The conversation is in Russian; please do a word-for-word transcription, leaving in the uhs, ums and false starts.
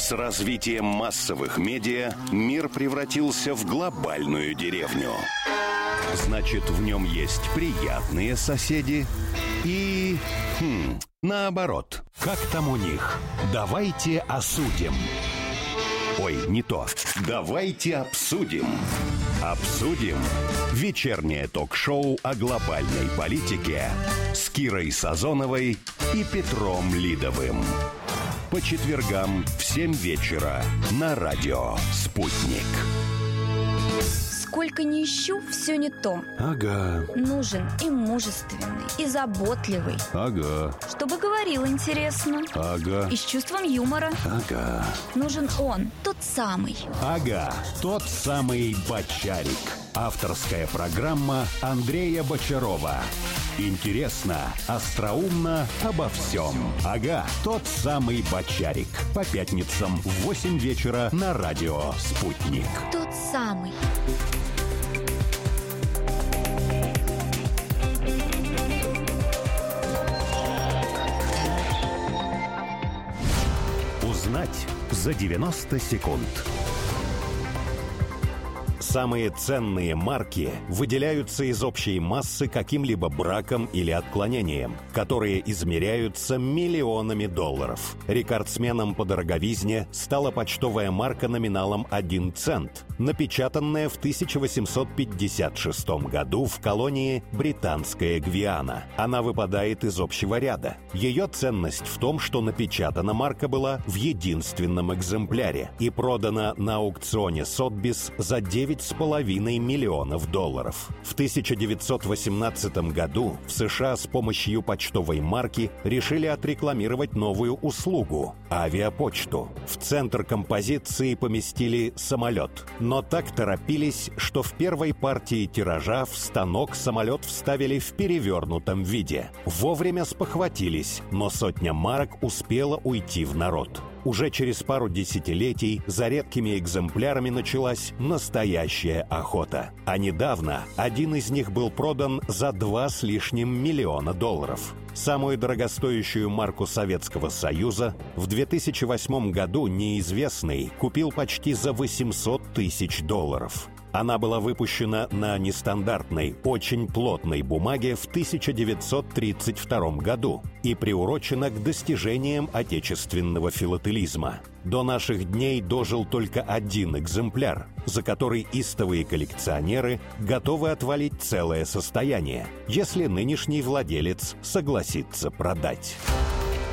С развитием массовых медиа мир превратился в глобальную деревню. Значит, в нем есть приятные соседи и... Хм, наоборот. Как там у них? Давайте осудим. Ой, не то. Давайте обсудим. Обсудим. Вечернее ток-шоу о глобальной политике с Кирой Сазоновой и Петром Лидовым. По четвергам в семь вечера на радио «Спутник». Сколько ни ищу, все не то. Ага. Нужен и мужественный, и заботливый. Ага. Чтобы говорил интересно. Ага. И с чувством юмора. Ага. Нужен он, тот самый. Ага, тот самый Бочарик. Авторская программа Андрея Бочарова. Интересно, остроумно, обо всем. Ага, тот самый Бочарик. По пятницам в восемь вечера на радио «Спутник». Тот самый. Узнать за девяносто секунд. Самые ценные марки выделяются из общей массы каким-либо браком или отклонением, которые измеряются миллионами долларов. Рекордсменом по дороговизне стала почтовая марка номиналом один цент, напечатанная в тысяча восемьсот пятьдесят шестом году в колонии Британская Гвиана. Она выпадает из общего ряда. Ее ценность в том, что напечатана марка была в единственном экземпляре и продана на аукционе Сотбис за девять с половиной миллионов долларов. В тысяча девятьсот восемнадцатом году в США с помощью почтовой марки решили отрекламировать новую услугу – авиапочту. В центр композиции поместили самолет. Но так торопились, что в первой партии тиража в станок самолет вставили в перевернутом виде. Вовремя спохватились, но сотня марок успела уйти в народ. Уже через пару десятилетий за редкими экземплярами началась настоящая охота. А недавно один из них был продан за два с лишним миллиона долларов. Самую дорогостоящую марку Советского Союза в две тысячи восьмом году неизвестный купил почти за восемьсот тысяч долларов. Она была выпущена на нестандартной, очень плотной бумаге в тысяча девятьсот тридцать втором году и приурочена к достижениям отечественного филателизма. До наших дней дожил только один экземпляр, за который истовые коллекционеры готовы отвалить целое состояние, если нынешний владелец согласится продать.